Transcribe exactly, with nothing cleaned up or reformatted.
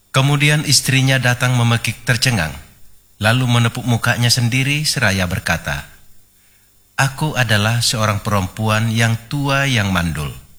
Kemudian istrinya datang memekik tercengang, lalu menepuk mukanya sendiri seraya berkata, "Aku adalah seorang perempuan yang tua yang mandul.